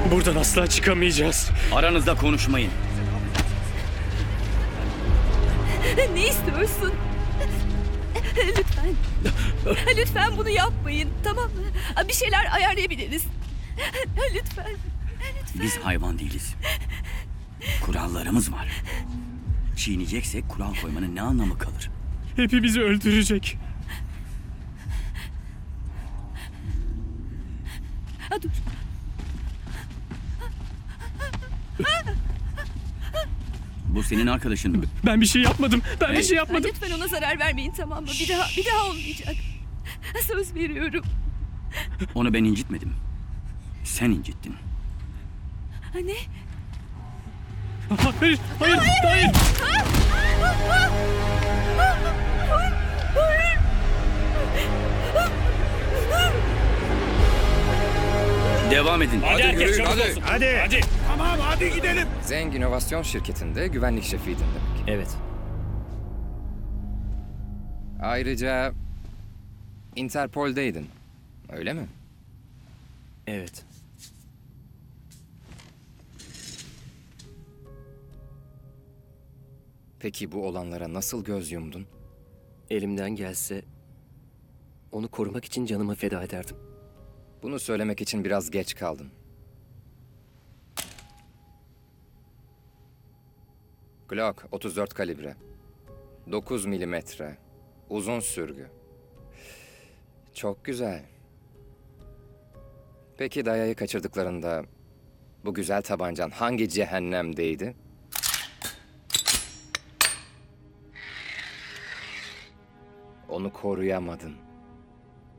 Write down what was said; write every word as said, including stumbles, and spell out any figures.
Buradan asla çıkamayacağız. Aranızda konuşmayın. Ne istiyorsun? Lütfen. Lütfen bunu yapmayın, tamam mı? Bir şeyler ayarlayabiliriz. Lütfen. Lütfen. Biz hayvan değiliz. Kurallarımız var. Çiğneyeceksek kural koymanın ne anlamı kalır? Hepimizi öldürecek. Ha, dur. Bu senin arkadaşın mı? Ben bir şey yapmadım. Ben Hey. bir şey yapmadım. Lütfen ona zarar vermeyin, tamam mı? Bir daha, bir daha olmayacak. Söz veriyorum. Onu ben incitmedim. Sen incittin. Ne? Hayır, hayır, hayır. Devam edin. Hadi herkes yürüyün, çabuk hadi. olsun. Hadi. Hadi. Tamam hadi gidelim. Zeng İnovasyon Şirketi'nde güvenlik şefiydin demek. Evet. Ayrıca Interpol'deydin. Öyle mi? Evet. Peki bu olanlara nasıl göz yumdun? Elimden gelse onu korumak için canımı feda ederdim. Bunu söylemek için biraz geç kaldın. Glock otuz dört kalibre. dokuz milimetre. Uzun sürgü. Çok güzel. Peki Daya'yı kaçırdıklarında bu güzel tabancan hangi cehennemdeydi? Onu koruyamadın.